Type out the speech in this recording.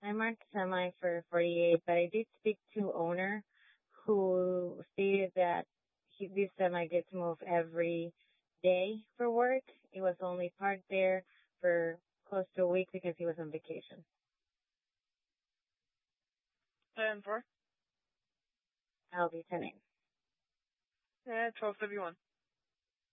I marked semi for 48, but I did speak to owner who stated that this semi gets moved every day for work. It was only parked there for close to a week because he was on vacation. And for? I'll be 10. 1271.